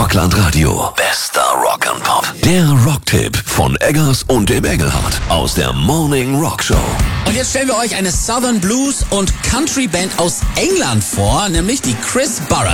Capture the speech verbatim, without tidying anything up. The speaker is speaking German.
Rockland Radio. Bester Rock'n'Pop. Der Rocktipp von Eggers und dem Engelhardt aus der Morning Rock Show. Und jetzt stellen wir euch eine Southern Blues und Country Band aus England vor, nämlich die Chris Barrett.